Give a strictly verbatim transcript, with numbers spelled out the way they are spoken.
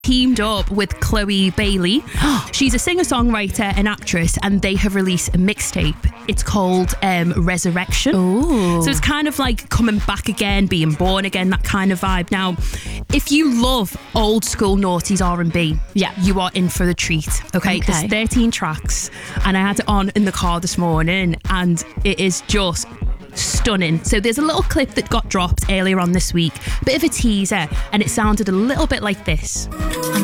teamed up with Chloe Bailey. She's a singer-songwriter and actress, and they have released a mixtape. It's called um, Resurrection. Ooh. So it's kind of like coming back again, being born again, that kind of vibe. Now, if you love old school noughties R and B, yeah, you are in for the treat. Okay? Okay. There's thirteen tracks, and I had it on in the car this morning, and it is just stunning. So there's a little clip that got dropped earlier on this week, a bit of a teaser, and it sounded a little bit like this.